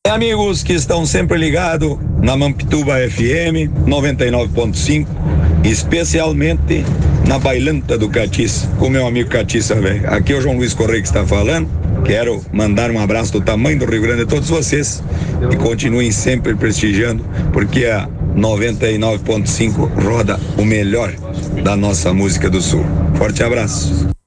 Amigos que estão sempre ligados na Mampituba FM 99.5, especialmente na Bailanta do Catiça, com meu amigo Catiça, velho. Aqui é o João Luiz Correia que está falando. Quero mandar um abraço do tamanho do Rio Grande a todos vocês e continuem sempre prestigiando, porque a 99.5 roda o melhor da nossa música do Sul. Forte abraço.